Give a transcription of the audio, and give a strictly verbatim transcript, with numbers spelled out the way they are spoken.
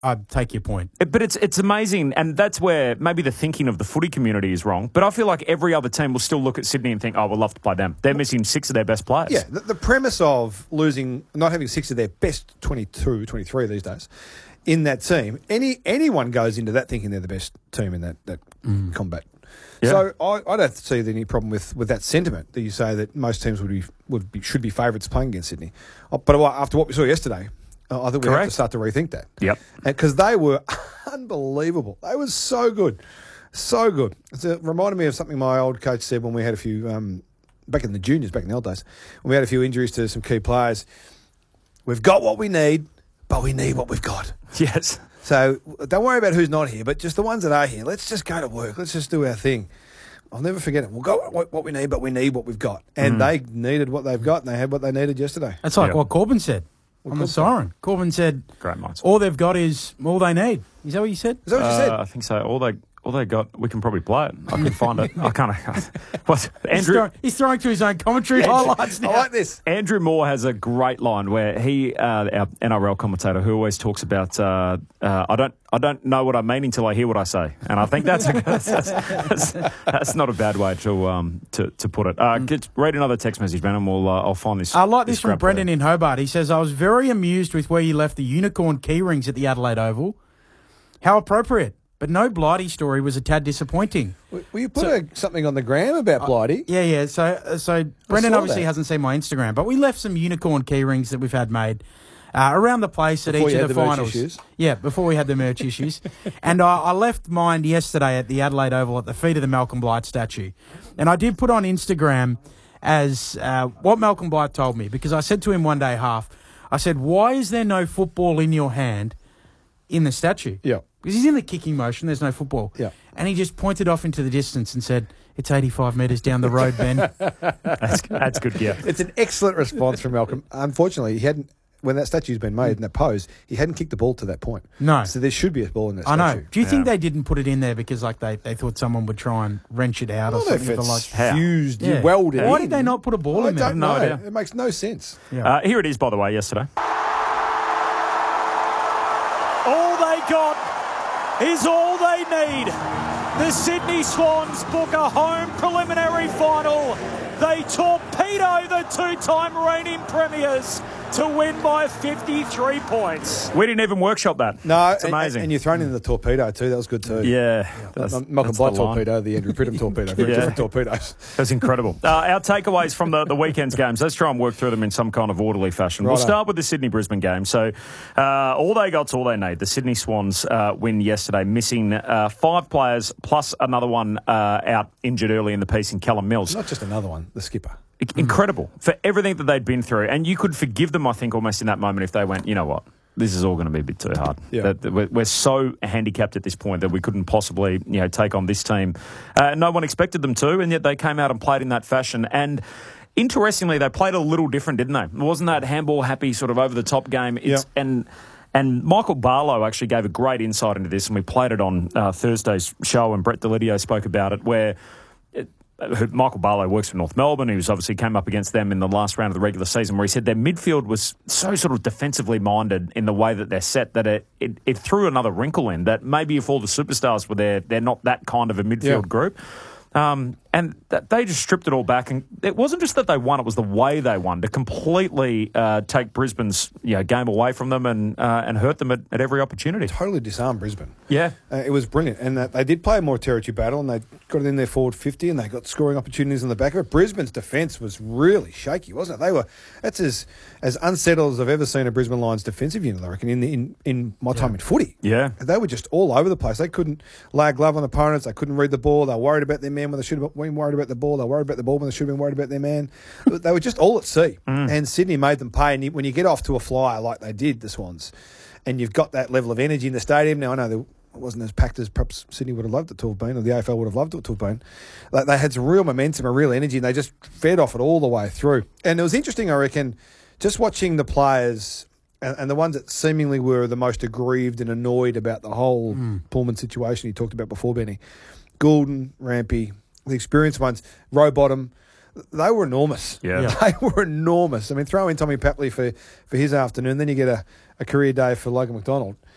I take your point. But it's it's amazing, and that's where maybe the thinking of the footy community is wrong. But I feel like every other team will still look at Sydney and think, oh, we'll love to play them. They're missing six of their best players. Yeah, the, the premise of losing, not having six of their best twenty-two, twenty-three these days in that team, any anyone goes into that thinking they're the best team in that, that mm. combat. Yeah. So I, I don't see any problem with, with that sentiment that you say that most teams would be would be should be favourites playing against Sydney. But after what we saw yesterday, I think we Correct. have to start to rethink that. Yep. Because they were unbelievable. They were so good. So good. It reminded me of something my old coach said when we had a few, um, back in the juniors, back in the old days, when we had a few injuries to some key players. We've got what we need, but we need what we've got. Yes. So don't worry about who's not here, but just the ones that are here. Let's just go to work. Let's just do our thing. I'll never forget it. We'll go what, what we need, but we need what we've got. And mm. they needed what they've got, and they had what they needed yesterday. That's like yep. what Corbin said. What on the siren. Corbin said, Great minds. all they've got is all they need. Is that what you said? Is that what you said? Uh, I think so. All they all they got, we can probably play it. I can find it. I can't. What? Andrew, he's, throwing, he's throwing to his own commentary Andrew, highlights now. I like this. Andrew Moore has a great line where he, uh, our N R L commentator, who always talks about, uh, uh, I don't, I don't know what I mean until I hear what I say, and I think that's a, that's, that's, that's not a bad way to um to, to put it. Uh, get, read another text message, man, and we'll uh, I'll find this. I like this, this from Brendan there. in Hobart. He says, "I was very amused with where you left the unicorn key rings at the Adelaide Oval. How appropriate." But no Blighty story was a tad disappointing. Well, you put so, a, something on the gram about Blighty? Uh, yeah, yeah. So, uh, so Brendan obviously that. hasn't seen my Instagram, but we left some unicorn key rings that we've had made uh, around the place at before each of the, the finals. Issues. Yeah, before we had the merch issues. And I, I left mine yesterday at the Adelaide Oval at the feet of the Malcolm Blight statue. And I did put on Instagram as uh, what Malcolm Blight told me, because I said to him one day, half, I said, why is there no football in your hand in the statue? Yeah. Because he's in the kicking motion, there's no football. Yeah. And he just pointed off into the distance and said, it's eighty-five metres down the road, Ben. that's, that's good, yeah. It's an excellent response from Malcolm. Unfortunately, he hadn't, when that statue's been made in that pose, he hadn't kicked the ball to that point. No. So there should be a ball in that I statue. know. Do you yeah. think they didn't put it in there because like they, they thought someone would try and wrench it out or I don't know something? if it's like fused, yeah. welded Why in. did they not put a ball I in there? don't No know. idea. It makes no sense. Yeah. Uh, here it is, by the way, yesterday. All they got is all they need. The Sydney Swans book a home preliminary final. They torpedo the two-time reigning premiers to win by fifty-three points. We didn't even workshop that. No, it's and, amazing. And you're thrown in the torpedo too. That was good too. Yeah. That's, Malcolm Blight torpedo, the Andrew Pridham torpedo. Very Yeah. different torpedoes. That's incredible. Uh, our takeaways from the, the weekend's games, let's try and work through them in some kind of orderly fashion. We'll Righto. start with the Sydney-Brisbane game. So uh, all they got's all they need. The Sydney Swans uh, win yesterday, missing uh, five players plus another one uh, out injured early in the piece in Callum Mills. Not just another one, the skipper. Incredible for everything that they'd been through. And you could forgive them, I think, almost in that moment if they went, you know what, this is all going to be a bit too hard. Yeah. That, that we're, we're so handicapped at this point that we couldn't possibly, you know, take on this team. Uh, no one expected them to, and yet they came out and played in that fashion. And interestingly, they played a little different, didn't they? It wasn't that handball-happy sort of over-the-top game. It's, yeah. And... And Michael Barlow actually gave a great insight into this, and we played it on uh, Thursday's show, and Brett Delidio spoke about it, where it, uh, Michael Barlow works for North Melbourne. He was obviously came up against them in the last round of the regular season, where he said their midfield was so sort of defensively minded in the way that they're set that it, it, it threw another wrinkle in, that maybe if all the superstars were there, they're not that kind of a midfield Yeah. group. Um, and that they just stripped it all back, and it wasn't just that they won; it was the way they won to completely uh, take Brisbane's you know, game away from them and uh, and hurt them at, at every opportunity. Totally disarmed Brisbane. Yeah, uh, it was brilliant, and uh, they did play a more territory battle, and they got it in their forward fifty, and they got scoring opportunities in the back of it. Brisbane's defence was really shaky, wasn't it? They were that's as as unsettled as I've ever seen a Brisbane Lions defensive unit. I reckon in the, in in my time yeah. in footy. Yeah, they were just all over the place. They couldn't lay a glove on opponents. They couldn't read the ball. They were worried about their man when they should have been worried about the ball. They were worried about the ball when they should have been worried about their man. They were just all at sea. Mm. And Sydney made them pay. And you, when you get off to a flyer like they did, the Swans, and you've got that level of energy in the stadium. Now, I know there, it wasn't as packed as perhaps Sydney would have loved it to have been, or the A F L would have loved it to have been. Like, they had some real momentum and real energy, and they just fed off it all the way through. And it was interesting, I reckon, just watching the players and, and the ones that seemingly were the most aggrieved and annoyed about the whole mm. Pullman situation you talked about before, Benny. Goulden, Rampy, the experienced ones, Rowbottom, they were enormous. Yeah. Yeah. They were enormous. I mean, throw in Tommy Papley for, for his afternoon, then you get a, a career day for Logan McDonald.